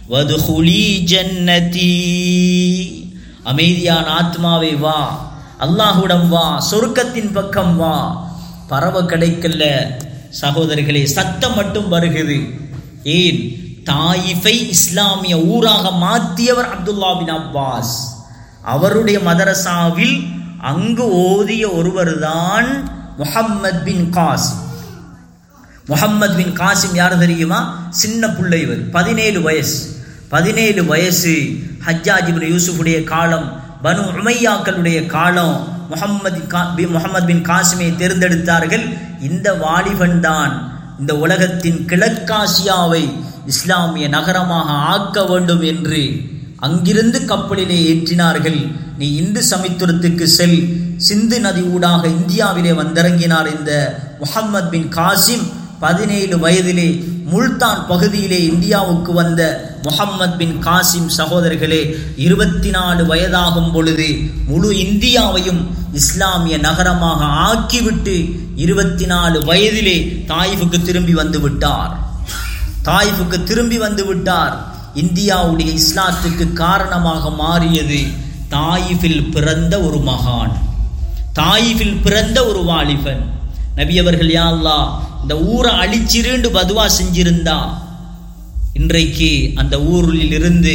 வதுகுலி ஜன்னதி, அமைதியான ஆத்மாவே வா, அல்லாஹ்விடம் வா, சொர்க்கத்தின் பக்கம் வா. பறவை கிடைக்கல சகோதரர்களே, சத்தம் மட்டும் வருகிறது. ஏன்? தாயிஃபை இஸ்லாமிய ஊராக மாற்றியவர் அப்துல்லா பின் அப்பாஸ். அவருடைய மதரசாவில் அங்கு ஓதிய ஒருவர் தான் முஹம்மத் பின் காசிம். முஹம்மத் பின் காசிம் யார் தெரியுமா? சின்ன பிள்ளை, இவர் 17 வயசு. ஹஜ்ஜாஜ் இப்னு யூசுஃபுடைய காலம், பனு உமையாக்களுடைய காலம். முஹம்மத் பின் காசிமை தேர்ந்தெடுத்தார்கள். இந்த வாலிபன் தான் இந்த உலகத்தின் கிழக்காசியாவை இஸ்லாமிய நகரமாக ஆக்க வேண்டும் என்று அங்கிருந்து கப்பலிலே ஏற்றினார்கள். நீ இந்து சமத்துவத்துக்கு செல். சிந்து நதி ஊடாக இந்தியாவிலே வந்திறங்கினார் இந்த முஹம்மத் பின் காசிம். 17 வயதிலே முல்தான் பகுதியிலே இந்தியாவுக்கு வந்த முஹம்மத் பின் காசிம் சகோதரர்களே, 24 வயதாகும் பொழுது முழு இந்தியாவையும் இஸ்லாமிய நகரமாக ஆக்கிவிட்டு 24 வயதிலே தாயிஃபுக்கு திரும்பி வந்து விட்டார். இந்தியாவுடைய இஸ்லாத்துக்கு காரணமாக மாறியது தாயிஃபில் பிறந்த ஒரு மகான், தாயிஃபில் பிறந்த ஒரு வாலிபன். நபி அவர்கள், யா அல்லாஹ், இந்த ஊரை அழிச்சிருண்டு பதுவா செஞ்சிருந்தா இன்றைக்கு அந்த ஊரில் இருந்து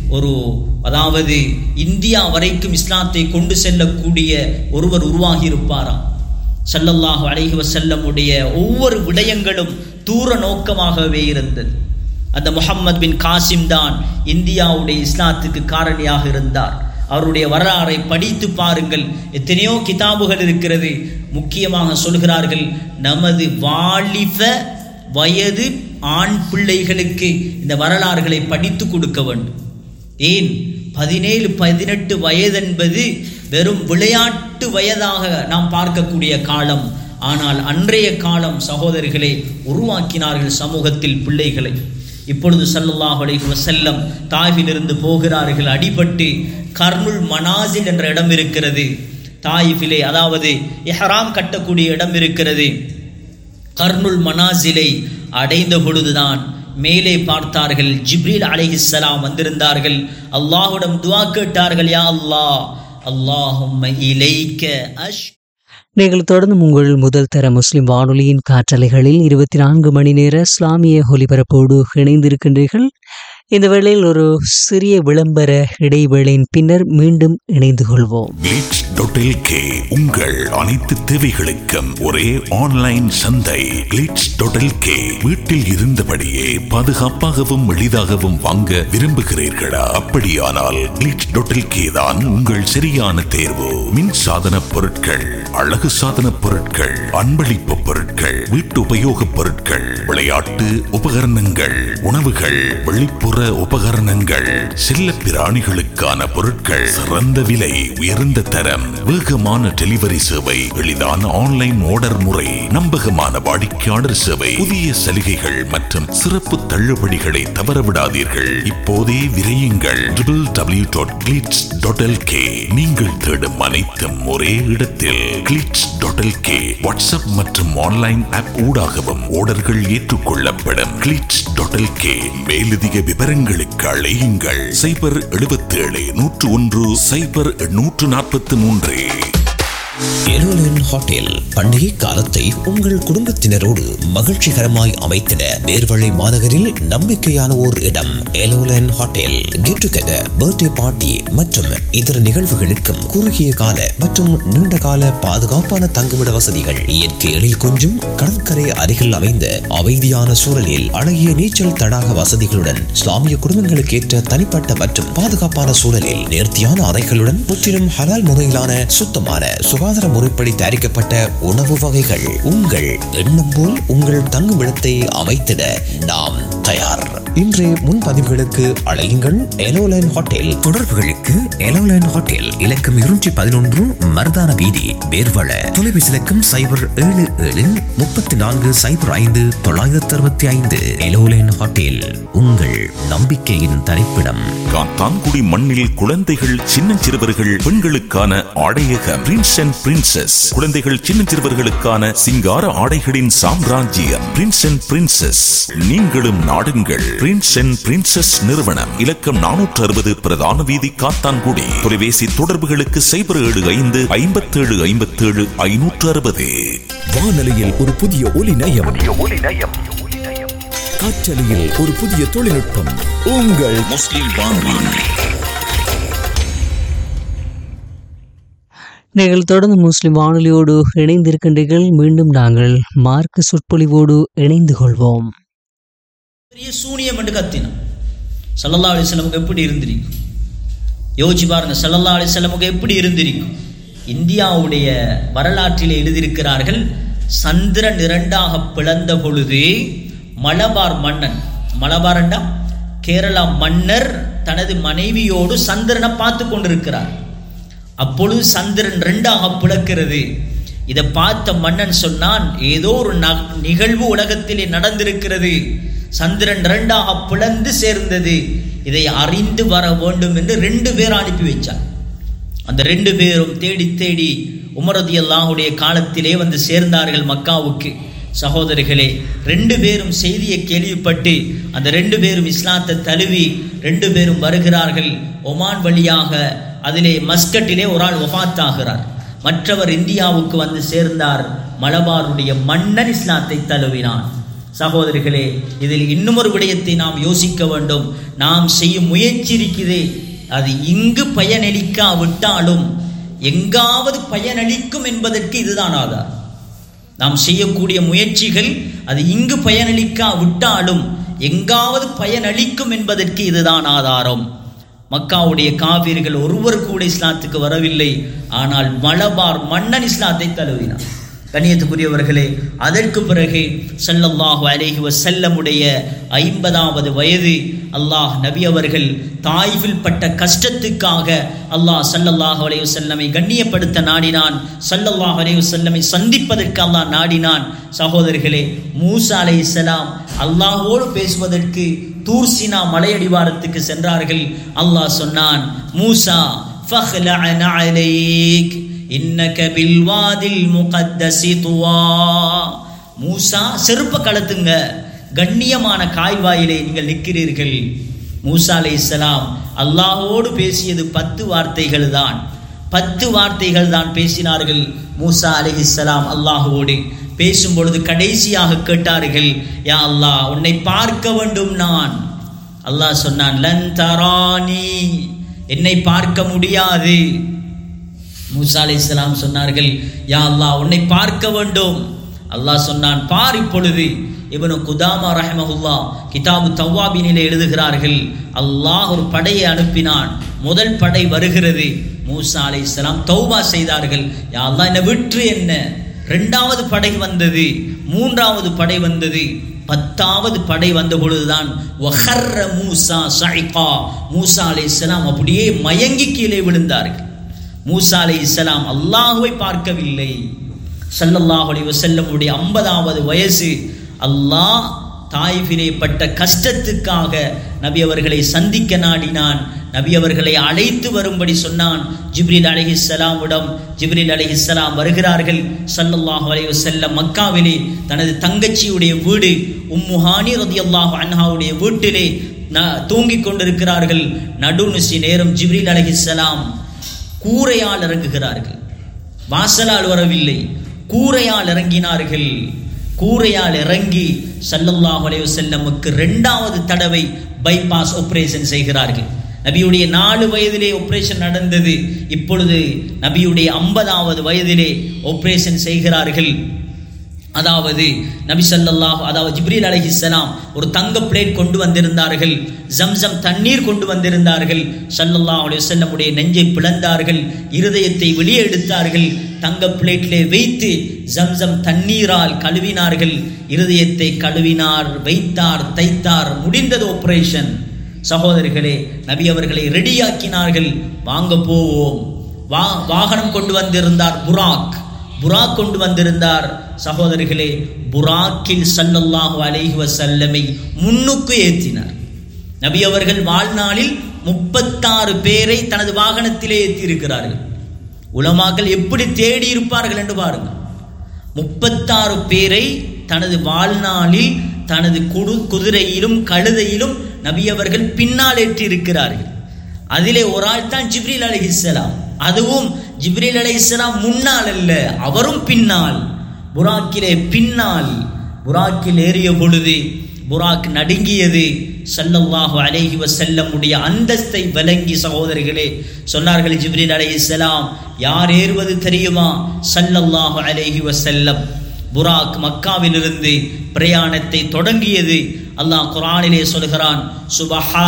அதாவது இந்தியா வரைக்கும் இஸ்லாத்தை கொண்டு செல்லக்கூடிய ஒருவர் உருவாகி இருப்பாராம். ஸல்லல்லாஹு அலைஹி வஸல்லமுடைய ஒவ்வொரு விடயங்களும் தூர நோக்கமாகவே இருந்தது. அந்த முஹம்மத் பின் காசிம் தான் இந்தியாவுடைய இஸ்லாத்துக்கு காரணியாக இருந்தார். அவருடைய வரலாறை படித்து பாருங்கள். எத்தனையோ கிதாபுகள் இருக்கிறது. முக்கியமாக சொல்கிறார்கள், நமது வாலிப வயது ஆண் பிள்ளைகளுக்கு இந்த வரலாறுகளை படித்து கொடுக்க வேண்டும். ஏன்? 17-18 வயது என்பது வெறும் விளையாட்டு வயதாக நாம் பார்க்கக்கூடிய காலம். ஆனால் அன்றைய காலம் சகோதரர்களே, உருவாக்கினார்கள் சமூகத்தில் பிள்ளைகளை. இப்பொழுது ஸல்லல்லாஹு அலைஹி வஸல்லம் தாயிஃபிலிருந்து போகிறார்கள். அடிபட்டு கர்னுல் மனாசில் என்ற இடம் இருக்கிறது தாயிஃபிலே, அதாவது இஹ்ராம் கட்டக்கூடிய இடம் இருக்கிறது. கர்னுல் மனாசிலை அடைந்த பொழுதுதான் மேலே பார்த்தார்கள், ஜிப்ரீல் அலைஹிஸ்ஸலாம் வந்திருந்தார்கள். அல்லாஹ்விடம் துஆ கேட்டார்கள், யா அல்லாஹ், அல்லாஹும்ம இலைக்க அஷ். நீங்கள் தொடர்ந்து உங்கள் முதல் தர முஸ்லிம் வானொலியின் காற்றலைகளில் 24 மணி நேர இஸ்லாமிய ஒலிபரப்போடு இணைந்திருக்கின்றீர்கள். இந்த வேளையில் ஒரு சிறிய விளம்பர இடைவேளையின் பின்னர் மீண்டும் இணைந்து கொள்வோம். glitch.lk உங்கள் அனைத்து தேவைகளுக்கும் ஒரே ஆன்லைன் சந்தை. glitch.lk. வீட்டில் இருந்தபடியே பாதுகாப்பாகவும் எளிதாகவும் வாங்க விரும்புகிறீர்களா? அப்படியானால் glitch.lk தான் உங்கள் சரியான தேர்வு. மின் சாதன பொருட்கள், அழகு சாதன பொருட்கள், அன்பளிப்பு பொருட்கள், வீட்டு உபயோக பொருட்கள், விளையாட்டு உபகரணங்கள், உணவுகள், வெளிப்புற உபகரணங்கள், செல்ல பிராணிகளுக்கான பொருட்கள், சிறந்த விலை, உயர்ந்த தரம், வேகமான டெலிவரி சேவை, எளிதான ஆன்லைன் ஆர்டர் முறை, நம்பகமான வாடிக்கையாளர் சேவை, புதிய சலுகைகள் மற்றும் சிறப்பு தள்ளுபடிகளை தவறவிடாதீர்கள். இப்போதே விரையுங்கள் www.glitch.lk. நீங்கள் தேடும் அனைத்தும் ஒரே இடத்தில். glitch.lk. வாட்ஸ்அப் மற்றும் ஆன்லைன் ஆப் ஊடாகவும் ஆர்டர்கள் ஏற்றுக்கொள்ளப்படும். glitch.lk. மேலதிக விவரங்களுக்கு அழையுங்கள் 077-101-0843. எலோலன் ஹோட்டல் பண்டிகை காலத்தை உங்கள் குடும்பத்தினரோடு மகிழ்ச்சிகரமாய் அமைத்திட நேர்வழி மாநகரில் நம்பிக்கையான ஓர் இடம். எலோலன் hotel get together, birthday party மற்றும் இதர நிகழ்வுகளுக்கும் குறுகிய கால மற்றும் நீண்ட கால பாதுகாப்பான தங்குமிட வசதிகள், இயற்கை எழில் கொஞ்சும் கடற்கரை அருகில் அமைந்த அமைதியான சூழலில் அழகிய நீச்சல் தடாக வசதிகளுடன், இஸ்லாமிய குடும்பங்களுக்கு ஏற்ற தனிப்பட்ட மற்றும் பாதுகாப்பான சூழலில் நேர்த்தியான அறைகளுடன், முற்றிலும் ஹலால் முறையிலான சுத்தமான சுகாதார முறைப்படி தயாரிக்கப்பட்ட உணவு வகைகள். உங்கள் எண்ணம் போல் உங்கள் தங்குமிடத்தை அமைத்திட நாம் தயார். இன்றைய முன்பதிவுகளுக்கு அழையுங்கள் எலோலைன் ஹோட்டல். தொடர்புகளுக்கு எலோலைன் ஹோட்டல் இலக்கம் 211 மர்தான வீதி, வேர்வள. தொலைபேசி இலக்கம் 077-3405-965. எலோலைன் ஹோட்டல், உங்கள் நம்பிக்கை நம்பிக்கையின் தரிப்பிடம். காத்தான்குடி மண்ணில் குழந்தைகள், சின்னஞ்சிறுவர்கள், பெண்களுக்கான ஆடையகம் பிரின்ஸ் அண்ட் பிரின்சஸ். குழந்தைகள், சின்னஞ்சிறுவர்களுக்கான சிங்கார ஆடைகளின் சாம்ராஜ்யம் பிரின்ஸ் அண்ட் பிரின்சஸ். நீங்களும் நாடுங்கள் பிரின்ஸ் அண்ட் பிரின்சஸ் நிறுவனம். இலக்கம் 460 பிரதான வீதி, காத்தான்குடி. தொலைபேசி தொடர்புகளுக்கு 0755757560. வானொலியில் ஒரு புதிய ஒலி நயம், காற்றலையில் ஒரு புதிய தொழில்நுட்பம். உங்கள் முஸ்லிம் வானொலி. நீங்கள் தொடர்ந்து முஸ்லிம் வானொலியோடு இணைந்திருக்கின்றீர்கள். மீண்டும் நாங்கள் மார்க்க சொற்பொழிவோடு இணைந்து கொள்வோம். பெரிய சூனியம் என்று கத்தினான். ஸல்லல்லாஹு அலைஹி வஸல்லம் எப்படி இருந்திருக்கும் யோசிச்சு பாருங்க. ஸல்லல்லாஹு அலைஹி வஸல்லம் எப்படி இருந்திருக்கும்? இந்தியாவுடைய வரலாற்றிலே எழுதியிருக்கிறார்கள், சந்திரன் இரண்டாக பிளந்த பொழுது மலபார் மன்னன், மலபாரண்டா கேரளா மன்னர், தனது மனைவியோடு சந்திரனை பார்த்து கொண்டிருக்கிறார். அப்பொழுது சந்திரன் இரண்டாக பிளக்கிறது. இதை பார்த்த மன்னன் சொன்னான், ஏதோ ஒரு நிகழ்வு உலகத்திலே நடந்திருக்கிறது, சந்திரன் இரண்டாக பிளந்து சேர்ந்தது, இதை அறிந்து வர வேண்டும் என்று 2 பேர் அனுப்பி வச்சார். அந்த 2 பேரும் தேடி தேடி உமர் ரலியல்லாஹுடைய காலத்திலே வந்து சேர்ந்தார்கள் மக்காவுக்கு. சகோதரிகளே, 2 பேரும் செய்தியை கேள்விப்பட்டு அந்த 2 பேரும் இஸ்லாத்தை தழுவி 2 பேரும் வருகிறார்கள் ஒமான் வழியாக. அதிலே மஸ்கட்டிலே ஒரு ஆள் வஃபாத் ஆகிறார், மற்றவர் இந்தியாவுக்கு வந்து சேர்ந்தார். மலபாருடைய மன்னன் இஸ்லாத்தை தழுவினான். சகோதரிகளே, இதில் இன்னும் ஒரு விடயத்தை நாம் யோசிக்க வேண்டும். நாம் செய்யும் முயற்சி இருக்குது, அது இங்கு பயனளிக்காவிட்டாலும் எங்காவது பயனளிக்கும் என்பதற்கு இதுதான் ஆதாரம். நாம் செய்யக்கூடிய முயற்சிகள் அது இங்கு பயனளிக்காவிட்டாலும் எங்காவது பயனளிக்கும் என்பதற்கு இதுதான் ஆதாரம். மக்காவுடைய காபீர்கள் ஒருவர் கூட இஸ்லாத்துக்கு வரவில்லை, ஆனால் மலபார் மன்னன் இஸ்லாத்தை தழுவினார். கண்ணியத்துக்குரியவர்களே, அதற்கு பிறகு ஸல்லல்லாஹு அலைஹி வஸல்லமுடைய 50வது வயது அல்லாஹ் நபி அவர்கள் தாயிஃபில் பட்ட கஷ்டத்துக்காக அல்லாஹ் ஸல்லல்லாஹு அலைஹி வஸல்லமை கண்ணியப்படுத்த நாடினான். ஸல்லல்லாஹு அலைஹி வஸல்லமை சந்திப்பதற்கு அல்லாஹ் நாடினான். சகோதரர்களே, மூசா அலைஹிஸ்ஸலாம் அல்லாஹ்வோடு பேசுவதற்கு தூர் சீனா மலையடிவாரத்துக்கு சென்றார்கள். அல்லாஹ் சொன்னான், மூசா ஃபக்லஅ அலைக் இன்னக பில்வாதில் முகத்தஸி துவா. மூசா, செருப்ப கலத்துங்க, கண்ணியமான காய்வாயிலே நீங்கள் நிற்கிறீர்கள். மூசா அலைஹிஸ்ஸலாம் அல்லாஹ்வோடு பேசியது 10 வார்த்தைகள் தான். 10 வார்த்தைகள் தான் பேசினார்கள். மூசா அலைஹிஸ்ஸலாம் அல்லாஹ்வோடு பேசும் பொழுது கடைசியாக கேட்டார்கள், யா அல்லாஹ், உன்னை பார்க்க வேண்டும் நான். அல்லாஹ் சொன்னான், லன் தரானி, என்னை பார்க்க முடியாது. மூசா அலைஹிஸ்ஸலாம் சொன்னார்கள், யா அல்லாஹ், உன்னை பார்க்க வேண்டும். அல்லாஹ் சொன்னான், பார் இப்பொழுது. இப்னு குதாமா ரஹ்மஹுல்லாஹ் கிதாபு தவ்வாபினிலே எழுதுகிறார்கள், அல்லாஹ் ஒரு படையை அனுப்பினான். முதல் படை வருகிறது. மூசா அலைஹிஸ்ஸலாம் தௌபா செய்தார்கள், யா அல்லாஹ், என்னை விற்று என்ன. 2வது படை வந்தது, 3வது படை வந்தது, 10வது படை வந்த பொழுதுதான் வஹர்ர மூசா ஸைகா, மூசா அலைஹிஸ்ஸலாம் அப்படியே மயங்கி கீழே விழுந்தார்கள். மூசா அலைஹிஸ்ஸலாம் அல்லாஹ்வை பார்க்கவில்லை. ஸல்லல்லாஹு அலைஹி வஸல்லமுடைய 50வது வயசு. அல்லாஹ் தாயிஃபிலே பட்ட கஷ்டத்துக்காக நபி அவர்களை சந்திக்க நாடினான். நபி அவர்களை அழைத்து வரும்படி சொன்னான். ஜிப்ரீல் அலைஹிஸ்ஸலாமிடம் ஜிப்ரீல் அலைஹிஸ்ஸலாம் வருகிறார்கள். ஸல்லல்லாஹு அலைஹி வஸல்லம் மக்காவிலே தனது தங்கச்சியுடைய வீடு உம்மு ஹானி ரலியல்லாஹு அன்ஹாவுடைய வீட்டிலே தூங்கிக் கொண்டிருக்கிறார்கள். நடுநிசி நேரம் ஜிப்ரீல் அலைஹிஸ்ஸலாம் கூரையால் இறங்குகிறார்கள். வாசலால் வரவில்லை, கூரையால் இறங்கினார்கள். கூரையால் இறங்கி ஸல்லல்லாஹு அலைஹி வஸல்லமுக்கு 2வது தடவை பைபாஸ் ஆபரேஷன் செய்கிறார்கள். நபியுடைய 4 வயதிலே ஆபரேஷன் நடந்தது. இப்பொழுது நபியுடைய 50வது வயதிலே ஆபரேஷன் செய்கிறார்கள். அதாவது நபி ஸல்லல்லாஹு, அதாவது ஜிப்ரீல் அலைஹிஸ்ஸலாம் ஒரு தங்க பிளேட் கொண்டு வந்திருந்தார்கள், ஜம்சம் தண்ணீர் கொண்டு வந்திருந்தார்கள். ஸல்லல்லாஹு அலைஹி வஸல்லமுடைய நெஞ்சை பிளந்தார்கள், இருதயத்தை வெளியே எடுத்தார்கள், தங்க பிளேட்டிலே வைத்து ஜம்சம் தண்ணீரால் கழுவினார்கள். இருதயத்தை கழுவினார், வைத்தார், தைத்தார். முடிந்தது ஆபரேஷன். சகோதரிகளே, நபி அவர்களை ரெடியாக்கினார்கள். வாங்க போவோம். வாகனம் கொண்டு வந்திருந்தார், புராக் கொண்டு வந்திருந்தார். சகோதரிகளே, புராக்கில் ஸல்லல்லாஹு அலைஹி வஸல்லமை முன்னுக்கு ஏற்றினார். நபி அவர்கள் வாழ்நாளில் 36 பேரை தனது வாகனத்திலே ஏற்றியிருக்கிறார்கள். உலமாக்கள் எப்படி தேடி இருப்பார்கள் என்று பாருங்கள். 36 பேரை தனது வாழ்நாளில் தனது குதிரையிலும் கழுதையிலும் நபி அவர்கள் பின்னால் ஏற்றியிருக்கிறார்கள். அதிலே ஒரு ஆள் தான் ஜிப்ரீல் அலைஹிஸ்ஸலாம். அதுவும் ஜிப்ரீல் அலைஹிஸ்ஸலாம் முன்னால் அல்ல, அவரும் பின்னால். புராக்கிலே பின்னால் புராக்கில் ஏறிய பொழுது புராக் நடுங்கியது. ஸல்லல்லாஹு அலைஹி வஸல்லம் உடைய அந்தஸ்தை விளங்கி சகோதரர்களே சொன்னார்கள், ஜிப்ரீல் அலைஹிஸ்ஸலாம் யார் ஏறுவது தெரியுமா? ஸல்லல்லாஹு அலைஹி வஸல்லம். புராக் மக்காவிலிருந்து பிரயாணத்தை தொடங்கியது. அல்லாஹ் குர்ஆனிலே சொல்கிறான், சுபஹான்